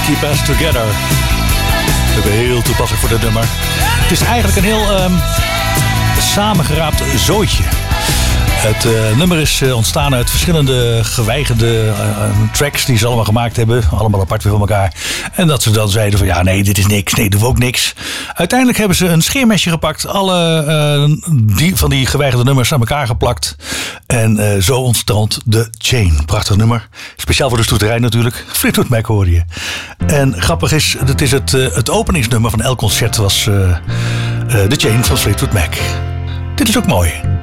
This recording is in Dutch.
Keep Us Together. Dat is heel toepasselijk voor dit nummer. Het is eigenlijk een heel samengeraapt zooitje. Het nummer is ontstaan uit verschillende geweigerde tracks die ze allemaal gemaakt hebben. Allemaal apart weer van elkaar. En dat ze dan zeiden van ja, nee, dit is niks. Nee, doen we ook niks. Uiteindelijk hebben ze een scheermesje gepakt. Alle van die geweigerde nummers aan elkaar geplakt. En zo ontstond The Chain. Prachtig nummer. Speciaal voor de stoeterij natuurlijk. Fleetwood Mac hoorde je. En grappig is, het is het openingsnummer van elk concert was The Chain van Fleetwood Mac. Dit is ook mooi.